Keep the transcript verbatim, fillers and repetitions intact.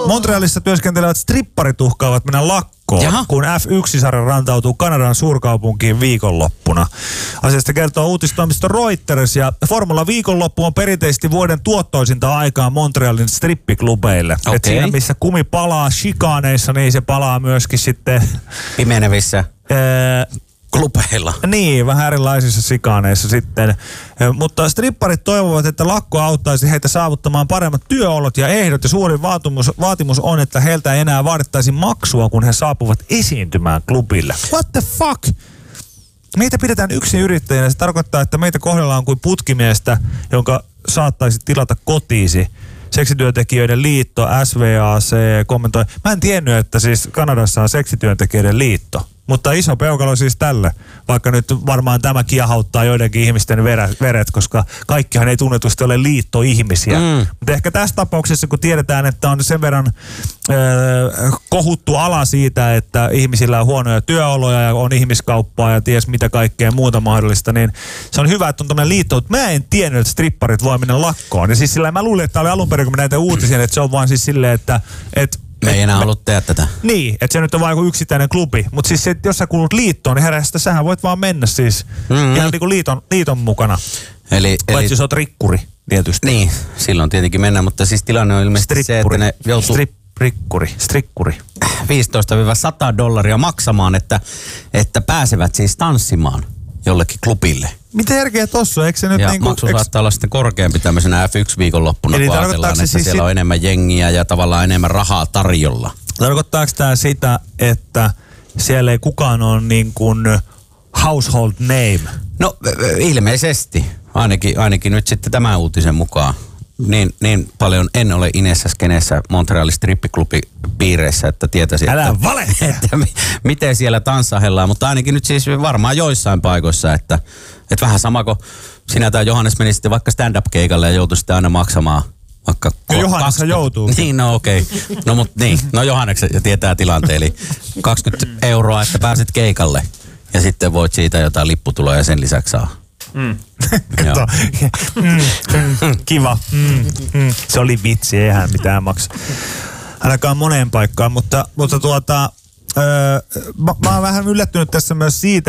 Montrealissa työskentelevät stripparit uhkaavat mennä lakkoon, Jaha. kun F yksi -sarja rantautuu Kanadan suurkaupunkiin viikonloppuna. Asiasta kertoo uutistoimisto Reuters, ja Formula viikonloppu on perinteisesti vuoden tuottoisinta aikaa Montrealin strippiklubeille. Okay. Et siinä missä kumi palaa chikaneissa, niin se palaa myöskin sitten pimenevissä Ee, klubeilla. Niin, vähän erilaisissa sikaaneissa sitten. Mutta stripparit toivovat, että lakko auttaisi heitä saavuttamaan paremmat työolot ja ehdot. Ja suurin vaatimus, vaatimus on, että heiltä ei enää vaadittaisi maksua, kun he saapuvat esiintymään klubille. What the fuck? Meitä pidetään yksin yrittäjänä. Se tarkoittaa, että meitä kohdellaan kuin putkimiestä, jonka saattaisi tilata kotiisi. Seksityöntekijöiden liitto, S V A C, kommentoi. Mä en tiennyt, että siis Kanadassa on seksityöntekijöiden liitto. Mutta iso peukalo siis tälle, vaikka nyt varmaan tämä kiehauttaa joidenkin ihmisten veret, koska kaikkihan ei tunnetusti ole liittoihmisiä. Mm. Mutta ehkä tässä tapauksessa, kun tiedetään, että on sen verran äh, kohuttu ala siitä, että ihmisillä on huonoja työoloja ja on ihmiskauppaa ja ties mitä kaikkea muuta mahdollista, niin se on hyvä, että on tämmöinen liitto. Mutta mä en tiennyt, että stripparit voi mennä lakkoon. Ja siis sillä mä luulin, että tämä oli alun perin, kun mä näitä uutisia, että se on vaan siis silleen, että et, Me ei enää halua tehdä tätä. Niin, että se nyt on vaan joku yksittäinen klubi. Mutta siis se, jos sä kuulut liittoon, niin herästä, sähän voit vaan mennä siis mm-hmm. ihan niinku liiton, liiton mukana. Eli, Paitsi eli, jos oot rikkuri, tietysti. Niin, silloin tietenkin mennään, mutta siis tilanne on ilmeisesti strippuri. Se, että ne joutuu Strip, rikkuri, strikkuri. viisitoista sata dollaria maksamaan, että, että pääsevät siis tanssimaan jollekin klubille. Mitä järkeä tossa on? Eikö se nyt ja niinku, maksu eks... saattaa olla sitten korkeampi tämmöisenä F yksi -viikonloppuna, kun ajatellaan, että siis siellä sit... on enemmän jengiä ja tavallaan enemmän rahaa tarjolla. Tarkoittaako tämä sitä, että siellä ei kukaan ole niin kuin household name? No ilmeisesti, ainakin, ainakin nyt sitten tämän uutisen mukaan. Niin, niin paljon en ole Inessä skeneessä Montrealin strippiklubipiireissä, että tietäisin, Älä että, vale! että miten siellä tanssahellaan. Mutta ainakin nyt siis varmaan joissain paikoissa, että, että vähän sama kuin sinä tai Johannes meni sitten vaikka stand-up-keikalle ja joutui sitten aina maksamaan vaikka... Johannes joutuu. Niin, no okei. Okay. No mut niin, no Johannes tietää tilanteen, eli kaksikymmentä euroa, että pääset keikalle ja sitten voit siitä jotain lipputuloja sen lisäksi saa. Mm. mm. Kiva. Mm. Mm. Se oli vitsi, eihän mitään maksa. Ainakaan moneen paikkaan, mutta, mutta tuota, öö, mä, mä oon vähän yllättynyt tässä myös siitä,